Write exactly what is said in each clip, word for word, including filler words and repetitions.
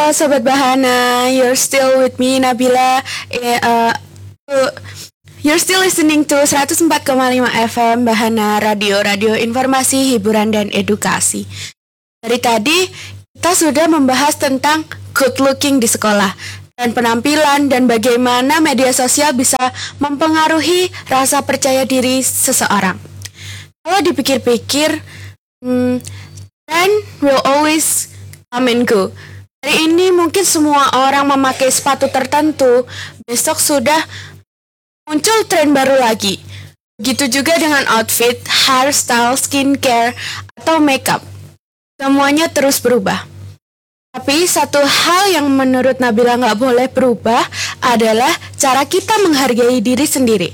Halo Sobat Bahana, you're still with me Nabila. Eh, uh, You're still listening to seratus empat koma lima F M Bahana Radio, radio informasi, hiburan, dan edukasi. Dari tadi kita sudah membahas tentang good looking di sekolah dan penampilan dan bagaimana media sosial bisa mempengaruhi rasa percaya diri seseorang. Kalau dipikir-pikir, hmm, trend will always come and go. Hari ini mungkin semua orang memakai sepatu tertentu, besok sudah muncul tren baru lagi. Begitu juga dengan outfit, hairstyle, skincare, atau makeup. Semuanya terus berubah. Tapi satu hal yang menurut Nabila nggak boleh berubah adalah cara kita menghargai diri sendiri.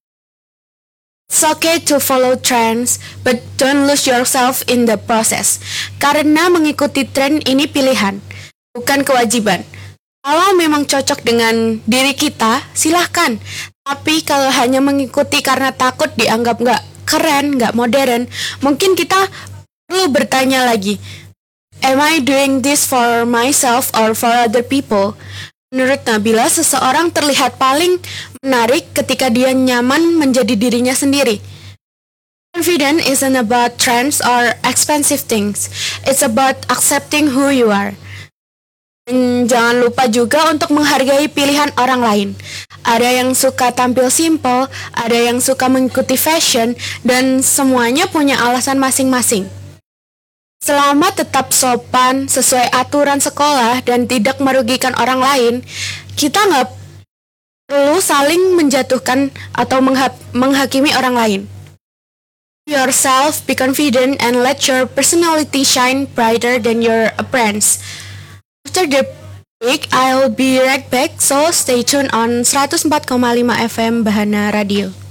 It's okay to follow trends, but don't lose yourself in the process. Karena mengikuti tren ini pilihan, bukan kewajiban. Kalau memang cocok dengan diri kita, silahkan. Tapi kalau hanya mengikuti karena takut dianggap nggak keren, nggak modern, mungkin kita perlu bertanya lagi, am I doing this for myself or for other people? Menurut Nabila, seseorang terlihat paling menarik ketika dia nyaman menjadi dirinya sendiri. Confidence isn't about trends or expensive things. It's about accepting who you are. Dan jangan lupa juga untuk menghargai pilihan orang lain. Ada yang suka tampil simple, ada yang suka mengikuti fashion, dan semuanya punya alasan masing-masing. Selama tetap sopan, sesuai aturan sekolah, dan tidak merugikan orang lain, kita nggak perlu saling menjatuhkan atau mengha- menghakimi orang lain. Be yourself, be confident, and let your personality shine brighter than your appearance. After the break, I'll be right back, so stay tuned on seratus empat koma lima F M Bahana Radio.